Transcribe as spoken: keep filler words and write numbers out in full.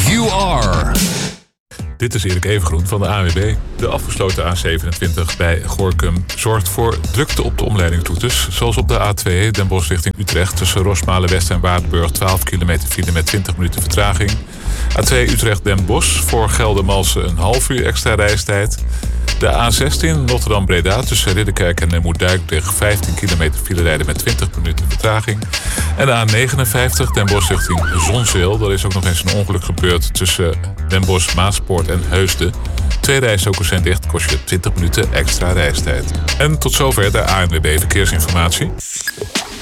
You are. Dit is Erik Evengroen van de A N W B. De afgesloten A zevenentwintig bij Gorinchem zorgt voor drukte op de omleidingstoetes. Zoals op de A twee Den Bosch richting Utrecht tussen Rosmalen West en Waardenburg twaalf kilometer file met twintig minuten vertraging. A twee Utrecht Den Bosch voor Geldermalsen een half uur extra reistijd. De A zestien Rotterdam-Breda tussen Ridderkerk en Moerdijk vijftien kilometer file rijden met twintig minuten vertraging. En de A negenenvijftig Den Bosch richting Zonzeel. Er is ook nog eens een ongeluk gebeurd tussen Den Bosch, Maaspoort en Heusden. Twee rijstroken zijn dicht, kost je twintig minuten extra reistijd. En tot zover de A N W B Verkeersinformatie.